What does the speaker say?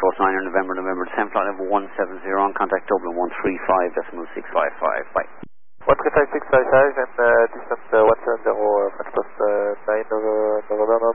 Coast 9 November, December, flight level 170 on contact Dublin 135.655. Bye. 135.655 and distance 170, French Coast 9 November.